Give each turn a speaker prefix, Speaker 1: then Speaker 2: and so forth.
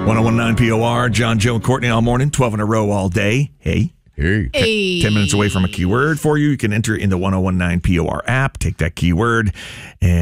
Speaker 1: 1019 POR, John, Joe, and Courtney all morning, 12 in a row all day. Hey. 10 minutes away from a keyword for you. You can enter in the 1019 POR app, take that keyword, and